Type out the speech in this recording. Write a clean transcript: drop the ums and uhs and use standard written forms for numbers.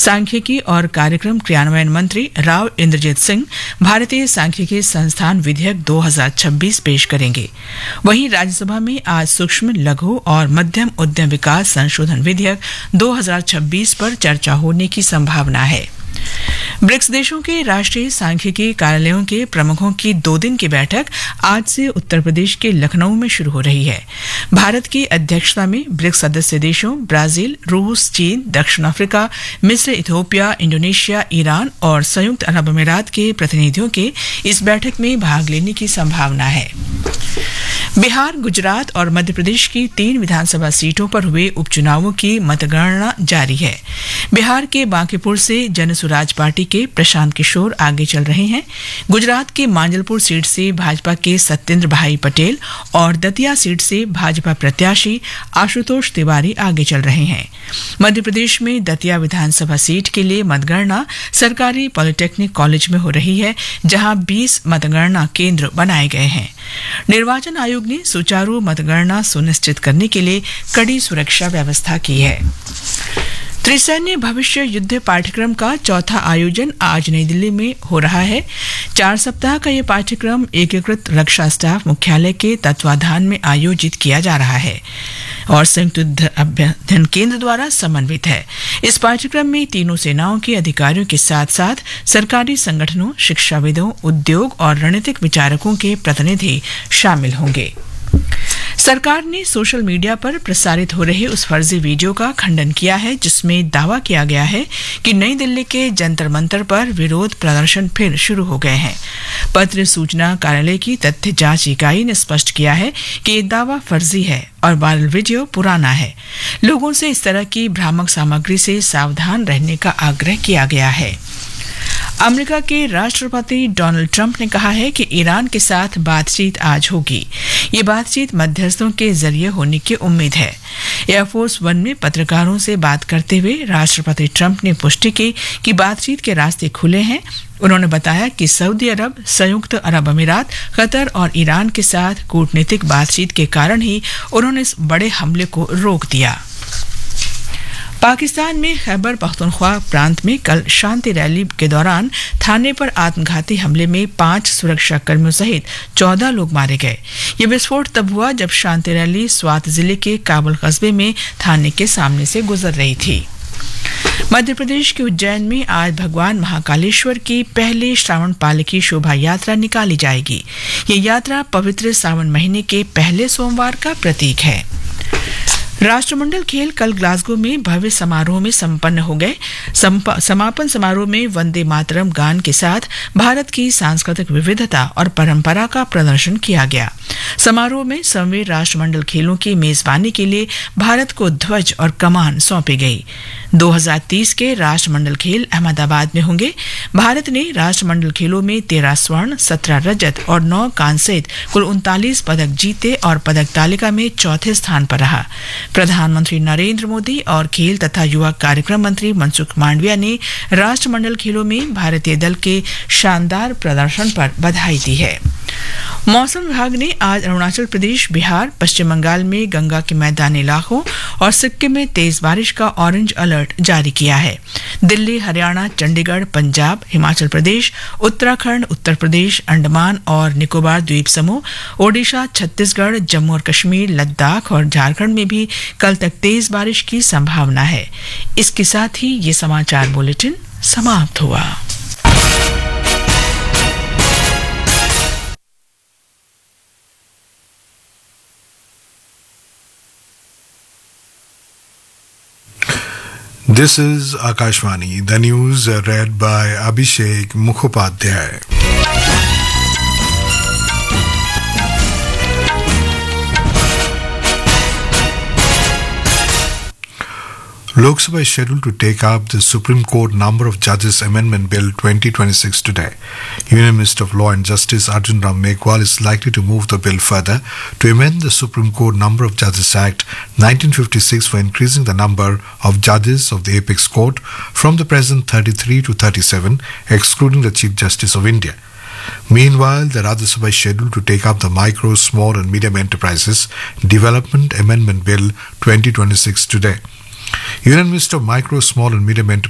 सांख्यिकी और कार्यक्रम क्रियान्वयन मंत्री राव इंद्रजीत सिंह भारतीय सांख्यिकी संस्थान विधेयक 2026 पेश करेंगे। वहीं राज्यसभा में आज सूक्ष्म, लघु और मध्यम उद्यम विकास संशोधन विधेयक 2026 पर चर्चा होने की संभावना है। ब्रिक्स देशों के राष्ट्रीय सांख्यिकी कार्यालयों के प्रमुखों की 2 दिन की बैठक आज से उत्तर प्रदेश के लखनऊ में शुरू हो रही है। भारत की अध्यक्षता में ब्रिक्स सदस्य देशों ब्राजील, रूस, चीन, दक्षिण अफ्रीका, मिस्र, इथियोपिया, इंडोनेशिया, ईरान और संयुक्त अरब अमीरात के प्रतिनिधियों के इस बैठक में भाग लेने की संभावना है। बिहार, गुजरात और मध्य प्रदेश की 3 विधानसभा सीटों पर हुए उपचुनावों की मतगणना जारी है। बिहार के बांकीपुर से जनसुराज पार्टी के प्रशांत किशोर आगे चल रहे हैं। गुजरात के मांजलपुर सीट से भाजपा के सत्येंद्र भाई पटेल और दतिया सीट से भाजपा प्रत्याशी आशुतोष तिवारी आगे चल रहे हैं। मध्य प्रदेश में दतिया विधानसभा सीट के लिए मतगणना सरकारी पॉलिटेक्निक कॉलेज में हो रही है, जहां 20 मतगणना केंद्र बनाए गए हैं। निर्वाचन आयोग ने सुचारू मतगणना सुनिश्चित करने के लिए कड़ी सुरक्षा व्यवस्था की है। त्रिसैन्य भविष्य युद्ध पाठ्यक्रम का 4था आयोजन आज नई दिल्ली में हो रहा है। 4 सप्ताह का यह पाठ्यक्रम एकीकृत रक्षा स्टाफ मुख्यालय के तत्वाधान में आयोजित किया जा रहा है और संयुक्त युद्ध अध्ययन केंद्र द्वारा समन्वित है। इस पाठ्यक्रम में तीनों सेनाओं के अधिकारियों के साथ साथ सरकारी संगठनों, शिक्षाविदों, उद्योग और रणनीतिक विचारकों के प्रतिनिधि शामिल होंगे। सरकार ने सोशल मीडिया पर प्रसारित हो रहे उस फर्जी वीडियो का खंडन किया है जिसमें दावा किया गया है कि नई दिल्ली के जंतर मंतर पर विरोध प्रदर्शन फिर शुरू हो गए हैं। पत्र सूचना कार्यालय की तथ्य जांच इकाई ने स्पष्ट किया है कि ये दावा फर्जी है और वायरल वीडियो पुराना है। लोगों से इस तरह की भ्रामक सामग्री से सावधान रहने का आग्रह किया गया है। अमेरिका के राष्ट्रपति डोनाल्ड ट्रंप ने कहा है कि ईरान के साथ बातचीत आज होगी। ये बातचीत मध्यस्थों के जरिए होने की उम्मीद है। एयरफोर्स 1 में पत्रकारों से बात करते हुए राष्ट्रपति ट्रंप ने पुष्टि की कि बातचीत के रास्ते खुले हैं। उन्होंने बताया कि सऊदी अरब, संयुक्त अरब अमीरात, कतर और ईरान के साथ कूटनीतिक बातचीत के कारण ही उन्होंने इस बड़े हमले को रोक दिया। पाकिस्तान में खैबर पख्तूनख्वा प्रांत में कल शांति रैली के दौरान थाने पर आत्मघाती हमले में 5 सुरक्षा कर्मियों सहित 14 लोग मारे गए। ये विस्फोट तब हुआ जब शांति रैली स्वात जिले के काबुल कस्बे में थाने के सामने से गुजर रही थी। मध्य प्रदेश के उज्जैन में आज भगवान महाकालेश्वर की पहली श्रावण पालकी शोभा यात्रा निकाली जाएगी। ये यात्रा पवित्र सावन महीने के पहले सोमवार का प्रतीक है। राष्ट्रमंडल खेल कल ग्लासगो में भव्य समारोह में संपन्न हो गए। समापन समारोह में वंदे मातरम गान के साथ भारत की सांस्कृतिक विविधता और परंपरा का प्रदर्शन किया गया। समारोह में 7वें राष्ट्रमंडल खेलों की मेजबानी के लिए भारत को ध्वज और कमान सौंपी गई। 2030 के राष्ट्रमंडल खेल अहमदाबाद में होंगे। भारत ने राष्ट्रमंडल खेलों में 13 स्वर्ण, 17 रजत और 9 कांस्य सहित कुल 39 पदक जीते और पदक तालिका में चौथे स्थान पर रहा। प्रधानमंत्री नरेंद्र मोदी और खेल तथा युवा कार्यक्रम मंत्री मनसुख मांडविया ने राष्ट्रमंडल खेलों में भारतीय दल के शानदार प्रदर्शन पर बधाई दी है। मौसम विभाग ने आज अरुणाचल प्रदेश, बिहार, पश्चिम बंगाल में गंगा के मैदानी इलाकों और सिक्किम में तेज बारिश का ऑरेंज अलर्ट जारी किया है। दिल्ली, हरियाणा, चंडीगढ़, पंजाब, हिमाचल प्रदेश, उत्तराखंड, उत्तर प्रदेश, अंडमान और निकोबार द्वीप समूह, ओडिशा, छत्तीसगढ़, जम्मू और कश्मीर, लद्दाख और झारखंड में भी कल तक तेज बारिश की संभावना है। इसके साथ ही ये समाचार बुलेटिन समाप्त हुआ। This is Akashvani. The news read by Abhishek Mukhopadhyay. Lok Sabha is scheduled to take up the Supreme Court Number of Judges Amendment Bill 2026 today. Union Minister of Law and Justice Arjun Ram Meghwal is likely to move the bill further to amend the Supreme Court Number of Judges Act 1956 for increasing the number of judges of the Apex Court from the present 33 to 37, excluding the Chief Justice of India. Meanwhile, the Rajya Sabha is scheduled to take up the Micro, Small and Medium Enterprises Development Amendment Bill 2026 today. Union Minister of Micro, Small and Medium Enterprises